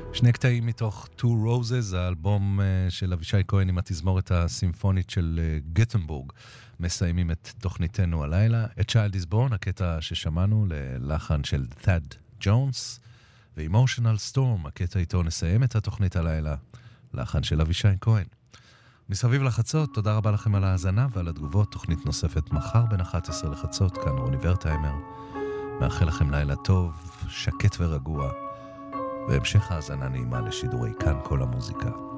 שני קטעים מתוך Two Roses, האלבום של אבישי כהן עם התזמורת הסימפונית של גטנבורג. מסיימים את תוכניתנו הלילה. A Child is Born, הקטע ששמענו ללחן של Thad Jones, ו-Emotional Storm, הקטע איתו נסיים את התוכנית הלילה, לחן של אבישי כהן. מסביב לחצות, תודה רבה לכם על ההאזנה ועל התגובות. תוכנית נוספת מחר בין 11 לחצות, כאן רוני ורטהיימר. מאחל לכם לילה טוב, שקט ורגוע, והמשך האזנה נעימה לשידורי כאן כל המוזיקה.